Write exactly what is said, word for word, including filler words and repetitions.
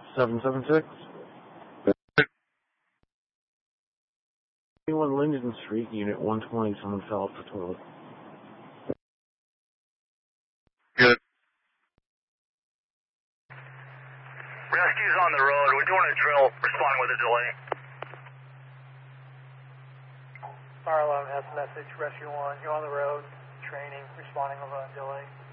seven seven six. twenty-one Linden Street, Unit one twenty. Someone fell off the toilet. Good. Rescue's on the road. We're doing a drill. Responding with a delay. Fire alarm has a message. Rescue one. You're on the road. Training. Responding with a delay.